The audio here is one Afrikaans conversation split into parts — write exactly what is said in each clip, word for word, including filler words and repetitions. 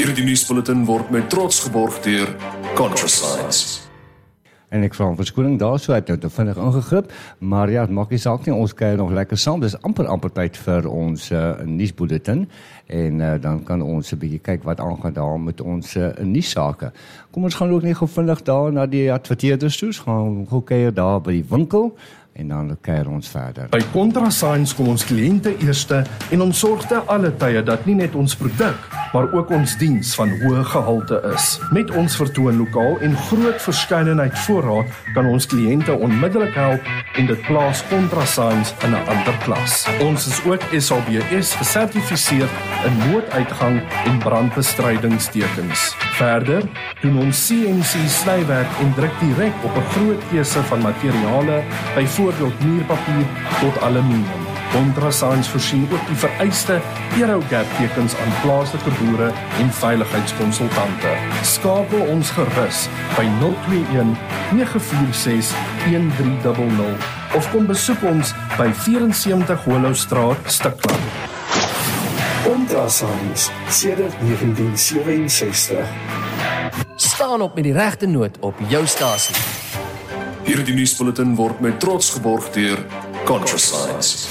Hierdie nuusbulletin word met trots geborg deur ContraScience. En ek vra verskoning daar, so het nou te vinnig ingegrip, maar ja, het maak nie saak nie, ons kuier nog lekker saam, dis amper amper tyd vir ons uh, nuusbulletin, en uh, dan kan ons 'n bietjie kyk wat aangaan daar met ons uh, nuussake. Kom ons gaan ook net gou vinnig daar na die adverteerders toe, gaan gou kuier daar by die winkel, en dan kuier ons verder. By ContraScience kom ons kliënte eerste en ons sorg te alle tye dat nie net ons produk, maar ook ons diens van hoë gehalte is. Met ons vertoonlokaal en groot verskeidenheid voorraad kan ons kliënte onmiddellik help en dit plaas ContraScience in 'n ander klas. Ons is ook S A B S gesertifiseer in nooduitgang en brandbestrydingstekens. Verder doen ons C N C snywerk en druk direk op 'n groot keuse van materiale, byvoorbeeld muurpapier tot aluminium. ContraScience voorsien ook die vereiste Aerogap tekens aan plaaslike boere en veiligheidskonsultante. Skakel ons gerus by nul twee een nege vier ses een drie nul nul of kom besoek ons by sewe vier sewe Hollowstraat, Stikland. ContraScience sedert negentien sewe-en-sestig. Staan op met die regte noot op jou stasie. Hierdie nuusbulletin word met trots geborg deur ContraScience.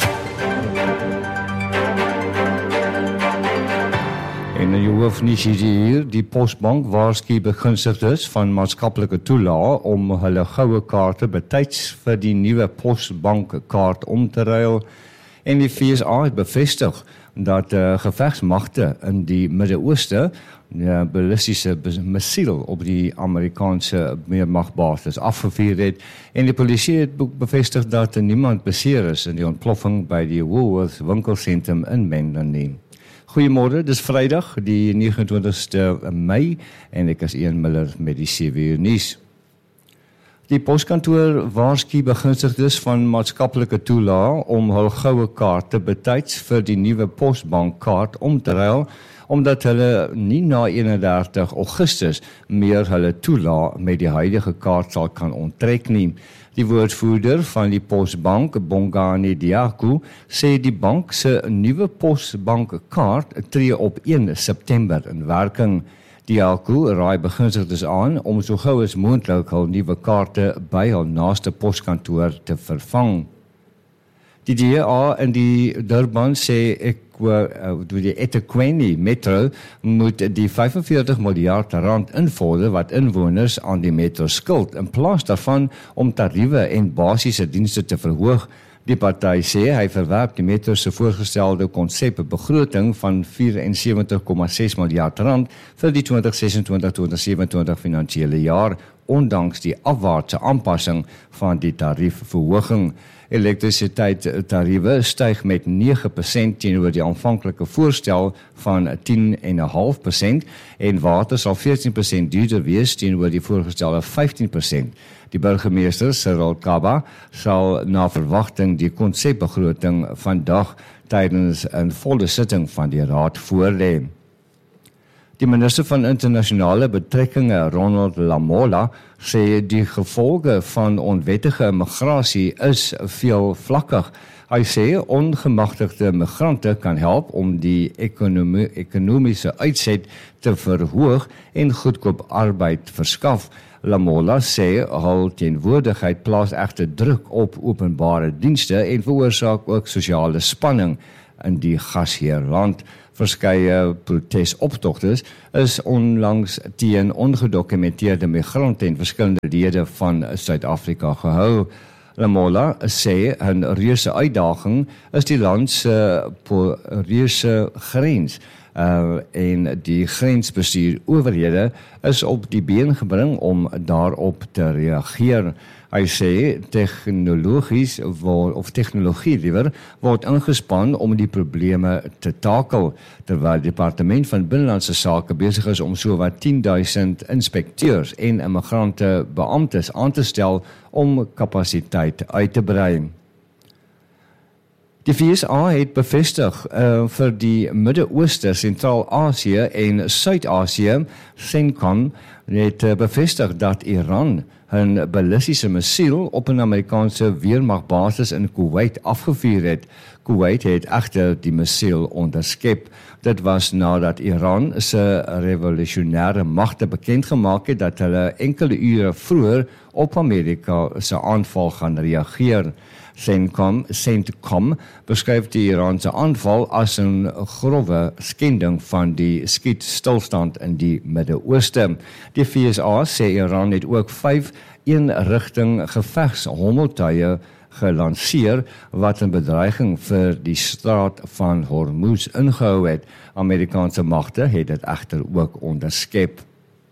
En jy hoef nie hier, die Postbank waarsku begunstigdes van maatskaplike toelae om hulle goue kaarte betyds vir die nuwe Postbankkaart om te ruil. En die V S A het bevestig dat uh, gevegsmagte in die Midde-Ooste ja, ballistiese missiel op die Amerikaanse meermagbasis afgevuur het, en die polisie het bevestig dat niemand beseer is in die ontploffing by die Woolworth winkelsentrum in Mendon nie. Goeiemôre, dis Vrydag, die nege en twintigste Mei, en ek is Ian Miller met die sewe uur nuus. Die poskantoor waarsku begunstigdes van maatskaplike toelae om hul goue kaarte betyds vir die nuwe Postbankkaart om te ruil, omdat hulle nie na eenendertig Augustus meer hulle toelae met die huidige kaart sal kan onttrek nie. Die woordvoerder van die Postbank, Bongani Diaku, sê die bank se nuwe Postbankkaart tree op een September in werking. Diaku raai begunstigdes aan om so gou as moontlik hul nuwe kaarte by hul naaste poskantoor te vervang. Die D A in die Durban sê ek door die eThekwini metro moet die vyfenveertig miljard rand invorder wat inwoners aan die metro skuld, in plaas daarvan om tariewe en basiese dienste te verhoog. Die party sê hy verwerp die metro se voorgestelde konsep begroting van vyf-en-sewentig komma ses miljard rand vir die twintig sesentwintig tot twintig sewenentwintig finansiële jaar, ondanks die afwaartse aanpassing van die tariefverhoging. Elektrisiteitstariewe styg met nege persent teenoor die aanvanklike voorstel van tien komma vyf persent en water sal veertien persent duurder wees teenoor die voorgestelde vyftien persent. Die burgemeester Cyril Kaba sal na verwagting die konsepbegroting vandag tydens 'n volle sitting van die raad voorlê. Die minister van internasionale betrekkinge, Ronald Lamola, sê die gevolge van onwettige migrasie is veelvlakkig. Hy sê ongemagtigde migrante kan help om die ekonomie, ekonomiese uitset te verhoog en goedkoop arbeid verskaf. Lamola sê hul teenwoordigheid plaas egter druk op openbare dienste en veroorsaak ook sosiale spanning in die gasheerland. Verskeie protesoptogtes is onlangs teen ongedokumenteerde migrante in verskillende dele van Suid-Afrika gehou. Lamola sê 'n reuse uitdaging is die land se reuse grens. Uh, en die grensbestuur owerhede is op die been gebring om daarop te reageer. Hy sê tegnologies word, of tegnologie liewer word ingespan om die probleme te takel, terwyl die departement van binnelandse sake besig is om sowat tien duisend inspekteurs en immigrante beamptes aan te stel om kapasiteit uit te brei. Die V S A het bevestig uh, vir die Midde-Ooste, Sentraal-Asië en Suid-Asië, CENTCOM, het uh, bevestig dat Iran 'n ballistiese missiel op 'n Amerikaanse weermagbasis in Kuwait afgevuur het. Kuwait het egter die missiel onderskep. Dit was nadat Iran se revolusionêre magte bekend gemaak het dat hulle enkele ure vroeër op Amerika se aanval gaan reageer. CENTCOM, CENTCOM beskryf die Iraanse aanval as 'n grove skending van die skietstilstand in die Midde-Ooste. Die V S A sê Iran het ook vyf een-rigting gevegshommeltuie gelanseer wat 'n bedreiging vir die straat van Hormuz ingehou het. Amerikaanse magte het dit egter ook onderskep.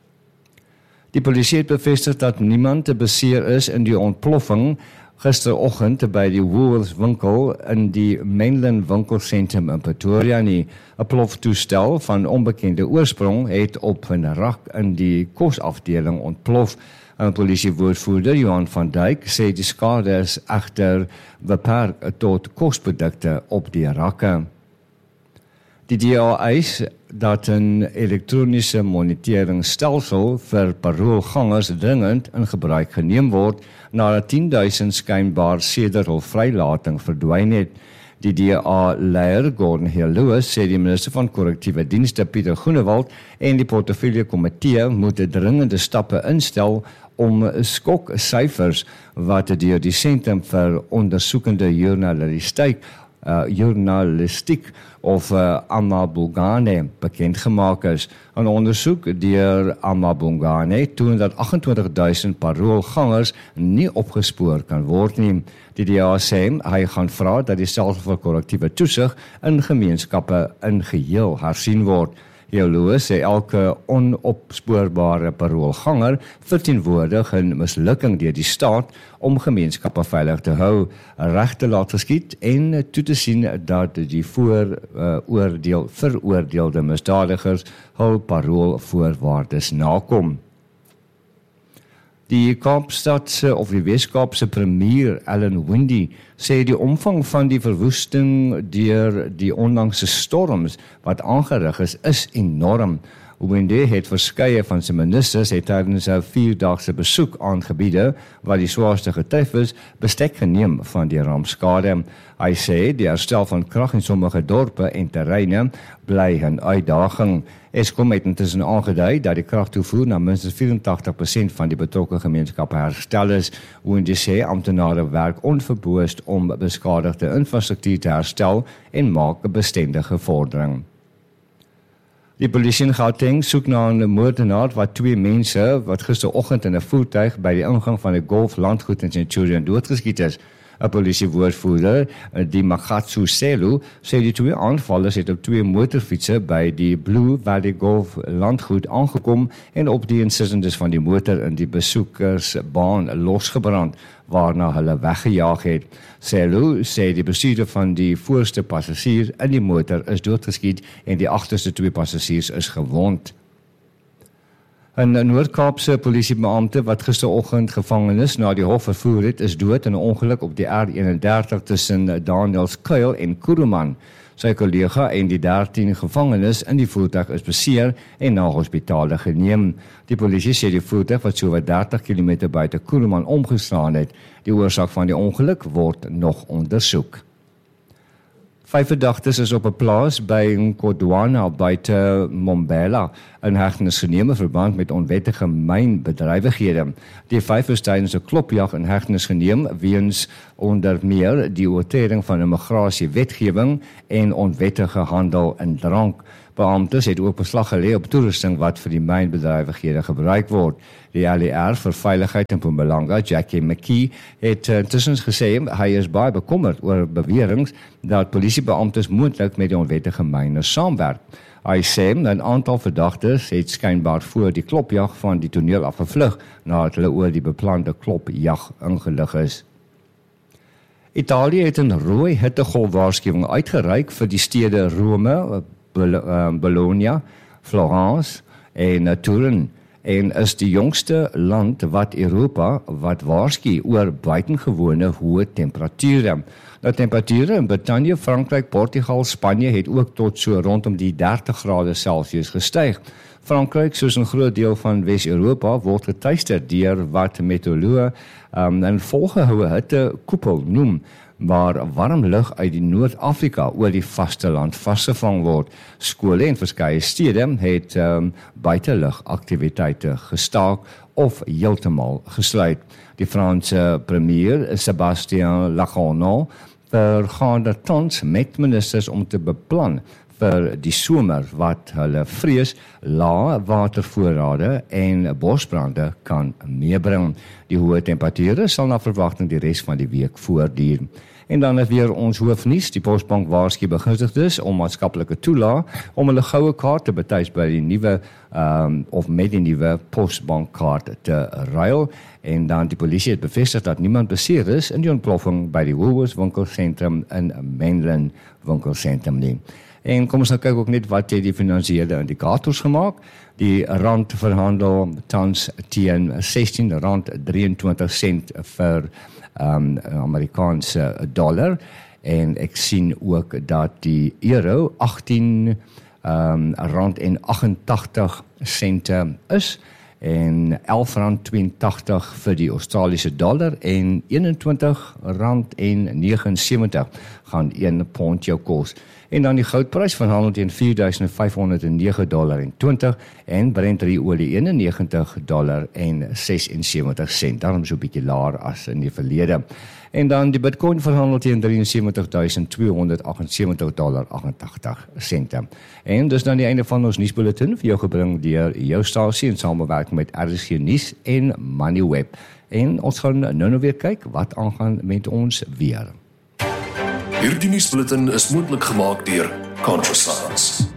Die polisie het bevestig dat niemand te beseer is in die ontploffing gisteroggend by die Woolworths winkel in die Mainland winkelsentrum in Pretoria nie. 'n Ploftoestel van onbekende oorsprong het op 'n rak in die kosafdeling ontplof. 'n Polisiewoordvoerder, Johan van Dijk, sê die skade is egter beperk tot kosprodukte op die rakke. Die D A eis dat 'n elektroniese moniteringstelsel vir paroolgangers dringend in gebruik geneem word nadat tien duisend skynbaar sedert hul vrylating verdwyn het. Die D A-leier Gordon Hill-Lewis sê die minister van korrektiewe dienste Pieter Groenewald en die portefeulje komitee moet dringende stappe instel om skoksyfers wat deur die Sentrum vir Ondersoekende Journalistiek Uh, journalistiek of uh, Amabungane bekend gemaak is. 'n Ondersoek deur Amabungane toon dat agt en twintig duisend paroolgangers nie opgespoor kan word nie. Die D A sê hy gaan vra dat die stelsel vir korrektiewe toesig in gemeenskappe in geheel hersien word. Hill-Lewis sê elke onopspoorbare paroolganger verteenwoordig 'n mislukking deur die staat om gemeenskappe veilig te hou, reg te laat geskied en toe te sien dat die vooroordeel uh, veroordeelde misdadigers hul paroolvoorwaardes nakom. Die Kaapstadse of die Weskaapse premier Alan Windey sê die omvang van die verwoesting deur die onlangse storms wat aangerig is, is enorm. Windey het verskeie van sy ministers het tydens 'n vierdaagse besoek aan gebiede wat die swaarste getref is, bestek geneem van die rampskade. Hy sê die herstel van krag in sommige dorpe en terreine bly 'n uitdaging. Eskom het intussen aangedui dat die kragtoevoer na minstens vyfentagtig persent van die betrokke gemeenskappe herstel is. Windey sê amptenare werk onverboost om beskadigde infrastruktuur te herstel en maak 'n bestendige vordering. Die polisie in Gauteng soek na 'n moordenaar wat twee mense wat gisteroggend in 'n voertuig by die ingang van 'n golflandgoed in Centurion doodgeskiet is. 'n Polisiewoordvoerder, die Magatsu Selu, sê die twee aanvallers het op twee motorfietsse by die Blue Valley Golf landgoed aangekom en op die insittendes van die motor in die besoekersbaan losgebrand, waarna hulle weggejaag het. Selu sê die bestuurder van die voorste passasier in die motor is doodgeskiet en die agterste twee passasiers is gewond. 'n Noord-Kaapse polisiebeampte wat gisteroggend gevangenes na die hof vervoer het, is dood in 'n ongeluk op die R eenendertig tussen Danielskuil en Kuruman. Sy kollega en die dertien gevangenes in die voertuig is beseer en na hospitale geneem. Die polisie sê die voertuig wat sowat dertig kilometer buite Kuruman omgeslaan het. Die oorsaak van die ongeluk word nog ondersoek. Vyf verdagtes is op 'n plaas by Nkodwana buite Mbombela in hegtenis geneem in verband met onwettige mynbedrywighede. Die vyf is tydens 'n klopjag in hegtenis geneem weens onder meer die oortreding van immigrasiewetgewing en onwettige handel in drank. Beamptes het ook beslag gelê op toerusting wat vir die mynbedrywighede gebruik word. Die L E R vir Veiligheid in Mpumalanga, Jackie McKee, het intussen gesê hy is baie bekommerd oor beweringe dat polisiebeamptes moontlik met die onwettige myne saamwerk. Hy sê 'n aantal verdagtes het skynbaar voor die klopjag van die toneel afgevlug nadat hulle oor die beplande klopjag ingelig is. Italië het 'n rooi hittegolf waarskuwing uitgereik vir die stede Rome, Bologna, Florence en Turin en is die jongste land wat Europa wat waarsku oor buitengewone hoë temperature. Nou temperature in Brittanje, Frankryk, Portugal, Spanje het ook tot so rondom die dertig grade Celsius gestyg. Frankryk, soos 'n groot deel van Wes-Europa, word getuister deur wat meteoroloë um, 'n volgehoue hittekoepel noem, waar warm lug uit die Noord-Afrika oor die vasteland vasgevang word. Skole en verskeie stede het um, buitelugaktiwiteite gestaak of heeltemal gesluit. Die Franse premier Sébastien Lecornu vergader tans met ministers om te beplan vir die somer wat hulle vrees lae watervoorrade en bosbrande kan meebring. Die hoë temperature sal na verwagting die res van die week voortduur. En dan het weer ons hoofnuus, die Postbank waarsku begunstigdes om maatskaplike toelae om hulle goue kaart te betuis by die nuwe um, of met die nuwe Postbankkaart te ruil. En dan die polisie het bevestig dat niemand beseer is in die ontploffing by die Woolworths winkelsentrum in Menlyn winkelsentrum nie. En kom ons nou kyk ook net wat het die finansiële indikators gemaak. Die rand verhandel tans teen sestien rand drieëntwintig sent vir um, Amerikaanse dollar. En ek sien ook dat die euro agtien um, rand en agentagtig sente is. En elf rand tweeëntagtig vir die Australiese dollar en eenentwintig rand en negenensewentig gaan een pond jou kos. En dan die goudprys verhandel teen vier duisend vyfhonderd en nege dollar en twintig en Brent olie eenennegentig dollar en sesensewentig sent. Daarom so 'n bietjie laer as in die verlede. En dan die Bitcoin verhandel teen drie en sewentig duisend tweehonderd agtensewentig dollar agentagtig sente. En dis dan die einde van ons nuusbulletin vir jou gebring deur jou stasie in samewerking met R S G Nuus en Moneyweb. En ons gaan nou nou weer kyk wat aangaan met ons weer. Hierdie nuusbulletin is moontlik gemaak deur Conversans.